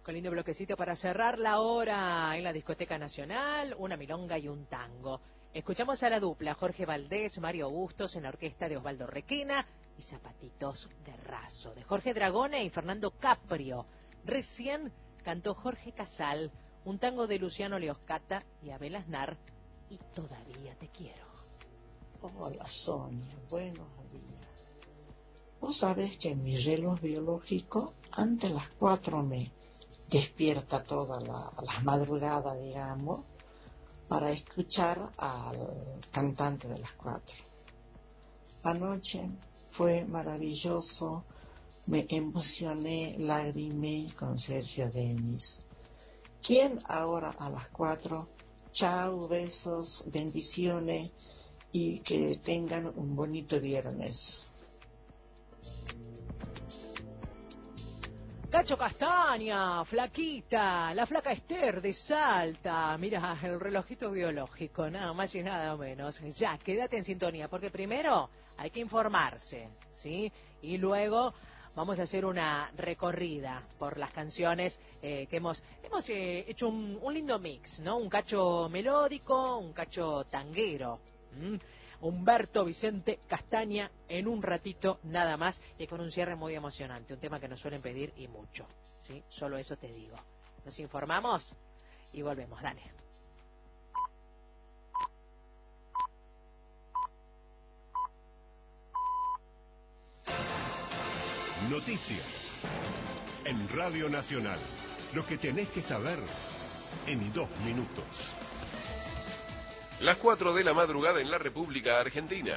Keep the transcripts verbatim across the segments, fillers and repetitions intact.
Qué lindo bloquecito para cerrar la hora en la Discoteca Nacional, una milonga y un tango. Escuchamos a la dupla Jorge Valdés, Mario Bustos en la orquesta de Osvaldo Requena y Zapatitos de Razo, de Jorge Dragone y Fernando Caprio. Recién cantó Jorge Casal, un tango de Luciano Leoscata y Abel Aznar, y Todavía te quiero. Hola Sonia, buenos días. Vos sabés que mi reloj biológico antes de las cuatro me despierta todas la, las madrugadas, digamos, para escuchar al cantante de las cuatro. Anoche fue maravilloso, me emocioné, lagrimé con Sergio Denis. ¿Quién ahora a las cuatro? Chao, besos, bendiciones y que tengan un bonito viernes. Cacho Castaña, Flaquita, la flaca Esther de Salta. Mira, el relojito biológico, nada más y nada menos. Ya, quédate en sintonía, porque primero hay que informarse, ¿sí? Y luego vamos a hacer una recorrida por las canciones eh, que hemos hemos eh, hecho un, un lindo mix, ¿no? Un cacho melódico, un cacho tanguero. ¿Mm? Humberto Vicente Castaña en un ratito nada más y con un cierre muy emocionante, un tema que nos suelen pedir y mucho, ¿sí? Solo eso te digo. Nos informamos y volvemos, dale. Noticias en Radio Nacional. Lo que tenés que saber en dos minutos. Las cuatro de la madrugada en la República Argentina.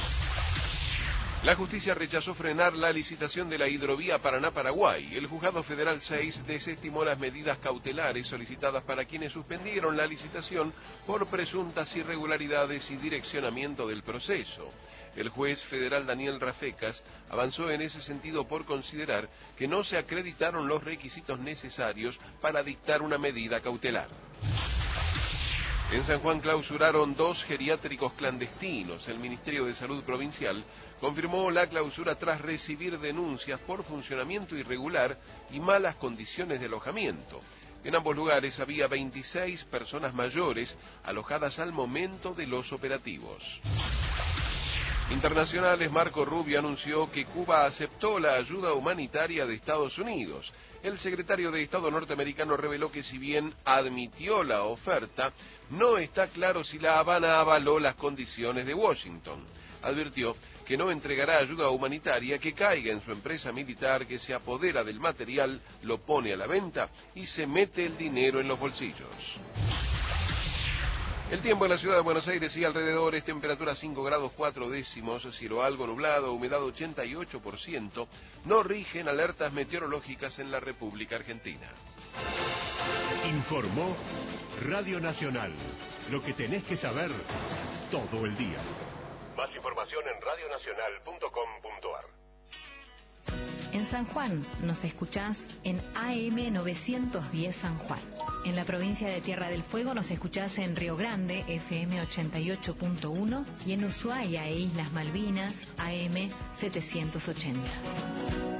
La justicia rechazó frenar la licitación de la hidrovía Paraná-Paraguay. El Juzgado Federal seis desestimó las medidas cautelares solicitadas para quienes suspendieron la licitación por presuntas irregularidades y direccionamiento del proceso. El juez federal Daniel Rafecas avanzó en ese sentido por considerar que no se acreditaron los requisitos necesarios para dictar una medida cautelar. En San Juan clausuraron dos geriátricos clandestinos. El Ministerio de Salud Provincial confirmó la clausura tras recibir denuncias por funcionamiento irregular y malas condiciones de alojamiento. En ambos lugares había veintiséis personas mayores alojadas al momento de los operativos. Internacionales, Marco Rubio anunció que Cuba aceptó la ayuda humanitaria de Estados Unidos. El secretario de Estado norteamericano reveló que si bien admitió la oferta, no está claro si La Habana avaló las condiciones de Washington. Advirtió que no entregará ayuda humanitaria que caiga en su empresa militar, que se apodera del material, lo pone a la venta y se mete el dinero en los bolsillos. El tiempo en la ciudad de Buenos Aires y alrededores, temperatura cinco grados cuatro décimos, cielo algo nublado, humedad ochenta y ocho por ciento, no rigen alertas meteorológicas en la República Argentina. Informó Radio Nacional. Lo que tenés que saber todo el día. Más información en radio nacional punto com punto a r. En San Juan nos escuchás en A M novecientos diez San Juan. En la provincia de Tierra del Fuego nos escuchás en Río Grande, F M ochenta y ocho punto uno, y en Ushuaia e Islas Malvinas, A M setecientos ochenta.